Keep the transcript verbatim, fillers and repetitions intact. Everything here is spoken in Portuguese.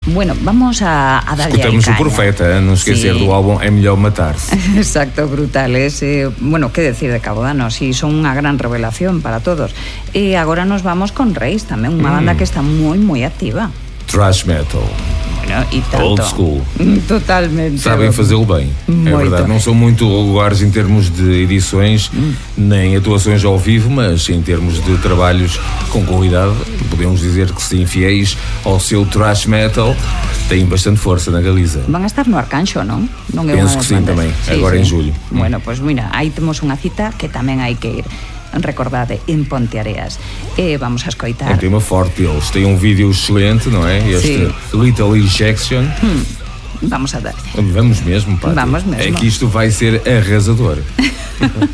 Bueno, vamos a, a darlle Escutamos aí o caña. Profeta, não esquecer Sí. do álbum É Melhor Matar-se. Exacto, brutales. Eh, bueno, que decir de Cabodano, si son unha gran revelación para todos. E agora nos vamos con Reis, tamén unha banda que está moi, moi activa. Thrash metal. Bueno, e tanto. Old school. Totalmente. Sabem fazê-lo bem, é Muito. verdade. Não são muito regulares em termos de edições, nem atuações ao vivo, mas em termos de trabalhos com qualidade, podemos dizer que sim, fiéis ao seu thrash metal, têm bastante força na Galiza. Van a estar no Arcanxo, non? Non é Penso unha das que sim bandas. tamén, agora en julho. Bueno, pois pues mira, aí temos unha cita que tamén hai que ir. Recordade, en Ponteareas. E vamos a É um escoitar. tema forte deles, tem um vídeo excelente, não é? Este Little Injection. Hum, vamos a dar. Vamos mesmo, Pátio. Vamos mesmo. É que isto vai ser arrasador.